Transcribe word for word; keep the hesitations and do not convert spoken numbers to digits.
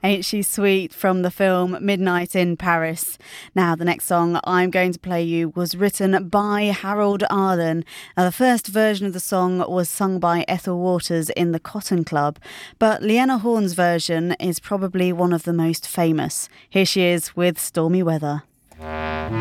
Ain't She Sweet from the film Midnight in Paris. Now, the next song I'm going to play you was written by Harold Arlen. Now, the first version of the song was sung by Ethel Waters in the Cotton Club, but Leanna Horne's version is probably one of the most famous. Here she is with Stormy Weather.